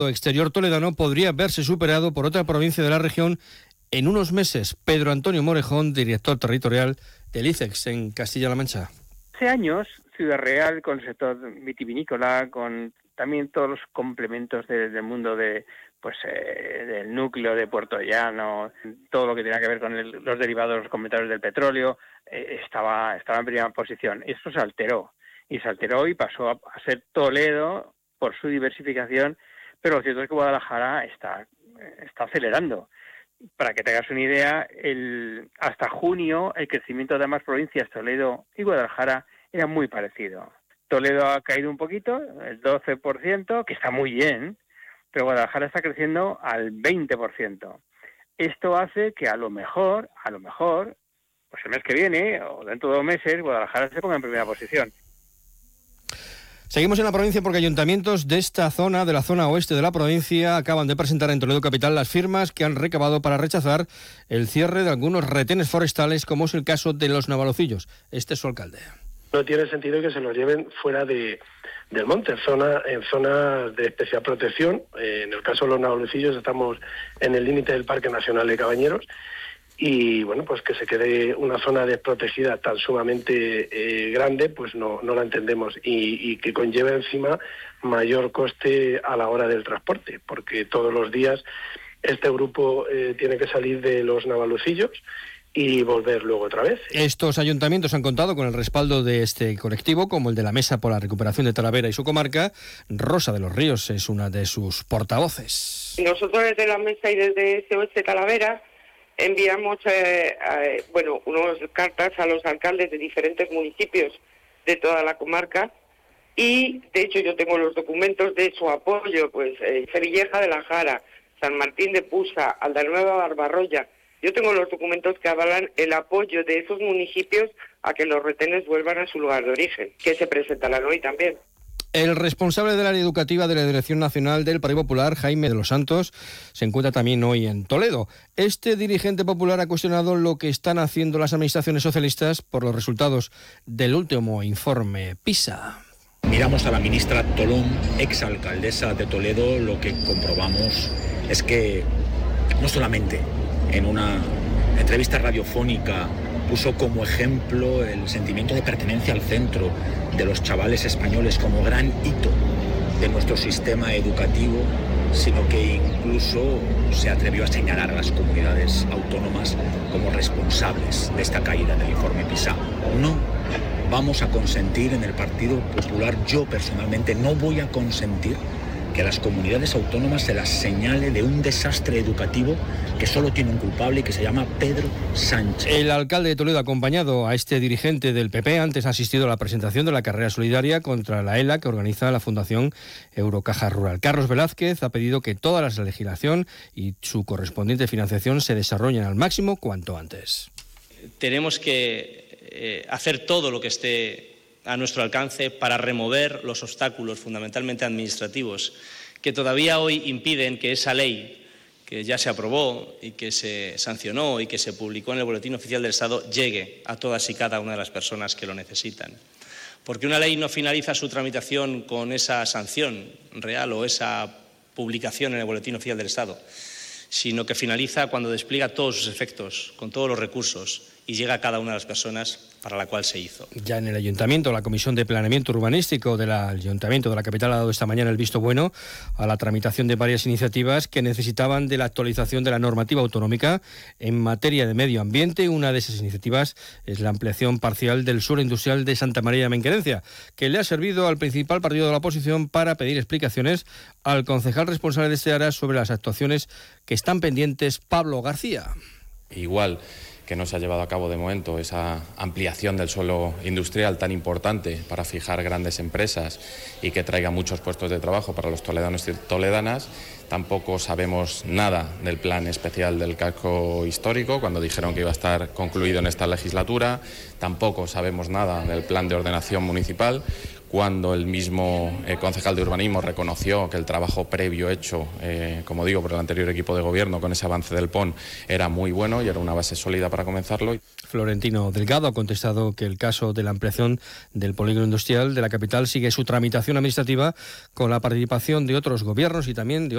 exterior toledano podría verse superado por otra provincia de la región en unos meses. Pedro Antonio Morejón, director territorial del ICEX en Castilla-La Mancha. Hace años, Ciudad Real, con el sector vitivinícola, con también todos los complementos del mundo del núcleo de Puerto Llano, todo lo que tenía que ver con los derivados, los complementarios del petróleo, estaba en primera posición. Esto se alteró y pasó a ser Toledo por su diversificación, pero lo cierto es que Guadalajara está acelerando. Para que te hagas una idea, hasta junio el crecimiento de ambas provincias, Toledo y Guadalajara, era muy parecido. Toledo ha caído un poquito, el 12%, que está muy bien, pero Guadalajara está creciendo al 20%. Esto hace que a lo mejor, pues el mes que viene o dentro de 2 meses, Guadalajara se ponga en primera posición. Seguimos en la provincia porque ayuntamientos de esta zona, de la zona oeste de la provincia, acaban de presentar en Toledo Capital las firmas que han recabado para rechazar el cierre de algunos retenes forestales, como es el caso de los Navalocillos. Este es su alcalde. No tiene sentido que se los lleven fuera del monte, en zonas de especial protección. En el caso de los Navalocillos estamos en el límite del Parque Nacional de Cabañeros. Y bueno, pues que se quede una zona desprotegida tan sumamente grande, pues no la entendemos, y que conlleva encima mayor coste a la hora del transporte, porque todos los días este grupo tiene que salir de los Navalocillos y volver luego otra vez. Estos ayuntamientos han contado con el respaldo de este colectivo, como el de la Mesa por la Recuperación de Talavera y su comarca. Rosa de los Ríos es una de sus portavoces. Nosotros desde la Mesa y desde SOS Talavera enviamos unas cartas a los alcaldes de diferentes municipios de toda la comarca, y de hecho yo tengo los documentos de su apoyo, Sevilleja de la Jara, San Martín de Pusa, Aldanueva, Barbarroya. Yo tengo los documentos que avalan el apoyo de esos municipios a que los retenes vuelvan a su lugar de origen, que se presentarán hoy también. El responsable del área educativa de la Dirección Nacional del Partido Popular, Jaime de los Santos, se encuentra también hoy en Toledo. Este dirigente popular ha cuestionado lo que están haciendo las administraciones socialistas por los resultados del último informe PISA. Miramos a la ministra Tolón, exalcaldesa de Toledo, lo que comprobamos es que no solamente en una entrevista radiofónica puso como ejemplo el sentimiento de pertenencia al centro de los chavales españoles como gran hito de nuestro sistema educativo, sino que incluso se atrevió a señalar a las comunidades autónomas como responsables de esta caída del informe PISA. No vamos a consentir en el Partido Popular, yo personalmente no voy a consentir que a las comunidades autónomas se las señale de un desastre educativo que solo tiene un culpable y que se llama Pedro Sánchez. El alcalde de Toledo ha acompañado a este dirigente del PP. Antes ha asistido a la presentación de la carrera solidaria contra la ELA que organiza la Fundación Eurocaja Rural. Carlos Velázquez ha pedido que toda la legislación y su correspondiente financiación se desarrollen al máximo cuanto antes. Tenemos que hacer todo lo que esté a nuestro alcance para remover los obstáculos fundamentalmente administrativos que todavía hoy impiden que esa ley que ya se aprobó y que se sancionó y que se publicó en el Boletín Oficial del Estado llegue a todas y cada una de las personas que lo necesitan. Porque una ley no finaliza su tramitación con esa sanción real o esa publicación en el Boletín Oficial del Estado, sino que finaliza cuando despliega todos sus efectos, con todos los recursos, y llega a cada una de las personas para la cual se hizo. Ya en el Ayuntamiento, la Comisión de Planeamiento Urbanístico del Ayuntamiento de la capital ha dado esta mañana el visto bueno a la tramitación de varias iniciativas que necesitaban de la actualización de la normativa autonómica en materia de medio ambiente. Una de esas iniciativas es la ampliación parcial del suelo industrial de Santa María de Menquerencia, que le ha servido al principal partido de la oposición para pedir explicaciones al concejal responsable de este área sobre las actuaciones que están pendientes, Pablo García. Igual que no se ha llevado a cabo de momento esa ampliación del suelo industrial tan importante para fijar grandes empresas y que traiga muchos puestos de trabajo para los toledanos y toledanas. Tampoco sabemos nada del plan especial del casco histórico, cuando dijeron que iba a estar concluido en esta legislatura. Tampoco sabemos nada del plan de ordenación municipal, cuando el mismo concejal de urbanismo reconoció que el trabajo previo hecho, como digo, por el anterior equipo de gobierno con ese avance del PON era muy bueno y era una base sólida para comenzarlo. Florentino Delgado ha contestado que el caso de la ampliación del polígono industrial de la capital sigue su tramitación administrativa con la participación de otros gobiernos y también de